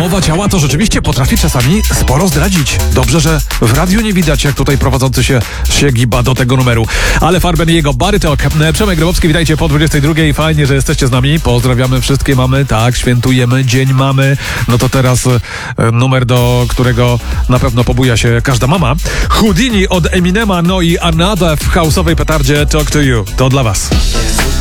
mowa ciała to rzeczywiście potrafi czasami sporo zdradzić. Dobrze, że w radiu nie widać, jak tutaj prowadzący się giba do tego numeru. Ale Farben i jego Barytok. Przemek Grabowski, witajcie po 22. Fajnie, że jesteście z nami. Pozdrawiamy wszystkie mamy. Tak, świętujemy Dzień Mamy. No to teraz numer, do którego na pewno pobuja się każda mama. Houdini od Eminema, no i Another w house'owej petardzie Talk to You. To dla was.